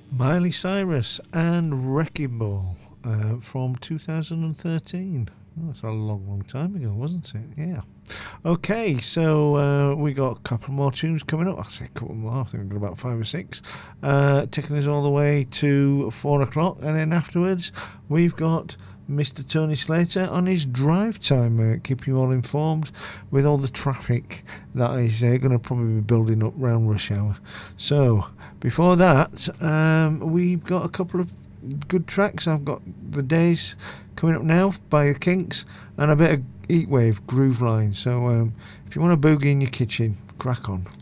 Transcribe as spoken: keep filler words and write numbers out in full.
Miley Cyrus and Wrecking Ball uh, from two thousand thirteen. Oh, that's a long, long time ago, wasn't it? Yeah. Okay, so uh, we got a couple more tunes coming up. I say a couple more. I think we've got about five or six. Uh, taking us all the way to four o'clock, and then afterwards we've got Mister Tony Slater on his drive time, uh, keep you all informed with all the traffic that is uh, going to probably be building up round rush hour. So before that, um, we've got a couple of good tracks. I've got The Days coming up now by the Kinks, and a bit of Heatwave Groove Line. So um, if you want to boogie in your kitchen, crack on.